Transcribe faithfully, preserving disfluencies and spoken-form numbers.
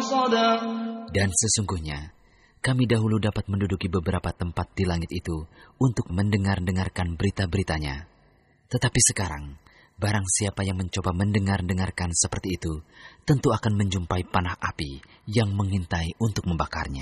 مَرْصَدًا. Dan sesungguhnya, kami dahulu dapat menduduki beberapa tempat di langit itu untuk mendengar-dengarkan berita-beritanya. Tetapi sekarang, barang siapa yang mencoba mendengar-dengarkan seperti itu, tentu akan menjumpai panah api yang mengintai untuk membakarnya.